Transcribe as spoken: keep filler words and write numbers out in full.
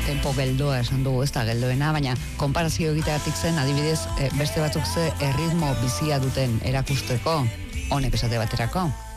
tempo geldoa esan dugu, ez da geldoena, baina konparazio egiteagatik zen, adibidez, beste batzuk ze erritmo bizia duten erakusteko, honek esate baterako.